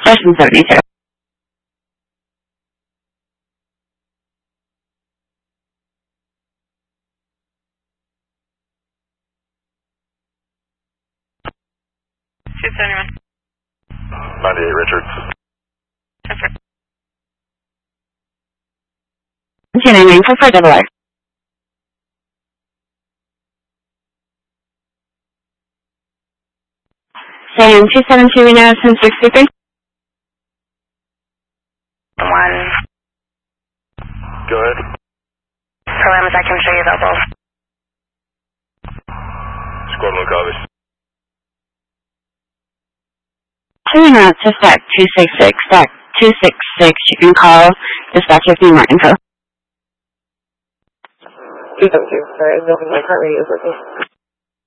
Session 72. Shoot anyone. 98 Richards. 299 for 4 double R. Saying 272 Reno, 763. 1. Go ahead. Parameters, I can show you available. Squad 1 copies. Turning out to stack 266, stack 266. You can call dispatch if you need more info. 272. Sorry, I was hoping my heart rate was working.